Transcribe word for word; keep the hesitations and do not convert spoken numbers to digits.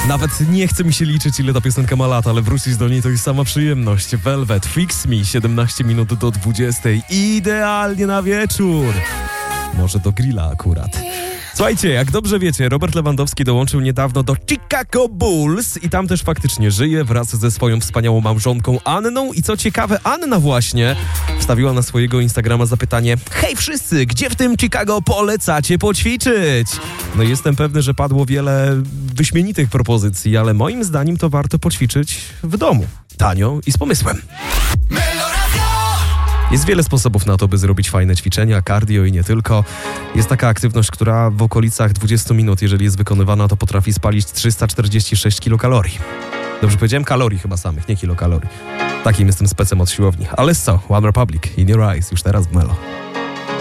Nawet nie chce mi się liczyć, ile ta piosenka ma lat, ale wrócić do niej to jest sama przyjemność. Velvet, Fix Me, siedemnaście minut do dwudziestej. Idealnie na wieczór. Może do grilla akurat. Słuchajcie, jak dobrze wiecie, Robert Lewandowski dołączył niedawno do Chicago Bulls i tam też faktycznie żyje wraz ze swoją wspaniałą małżonką Anną. I co ciekawe, Anna właśnie wstawiła na swojego Instagrama zapytanie: hej wszyscy, gdzie w tym Chicago polecacie poćwiczyć? No jestem pewny, że padło wiele wyśmienitych propozycji, ale moim zdaniem to warto poćwiczyć w domu. Tanio i z pomysłem. Jest wiele sposobów na to, by zrobić fajne ćwiczenia, cardio i nie tylko. Jest taka aktywność, która w okolicach dwudziestu minut, jeżeli jest wykonywana, to potrafi spalić trzysta czterdzieści sześć kilokalorii. Dobrze powiedziałem? Kalorii chyba samych, nie kilokalorii. Takim jestem specem od siłowni. Ale co? One Republic, In Your Eyes, już teraz w Melo.